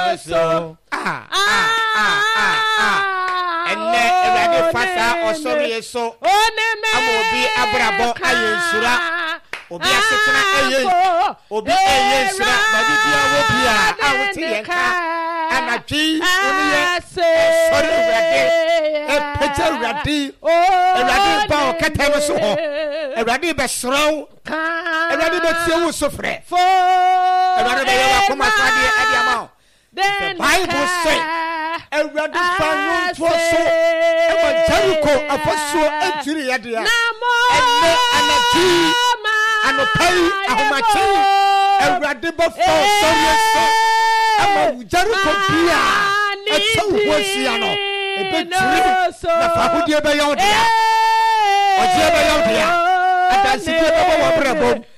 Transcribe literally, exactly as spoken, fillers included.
so ah ah ah ah enne ewade fasa osori so amobi abrabo ayensura obi asetena eye obi ayensura babi bia wo bia awoti yenka anadwi oniye sorry ewade e pete ewade ewade ba o katam so ho ewade be srow ewade be tie wo sofre ewade be yawa koma sade ade ama the Bible say ewade fanu to so e ma Jericho afaso entiri yade a enne anadwi anopai ahomachi ewade be fo sorry so ama Jericho bia e so wosia no e be tiri na fahudie be yawde a oje be yawde a adansi be be wo brabo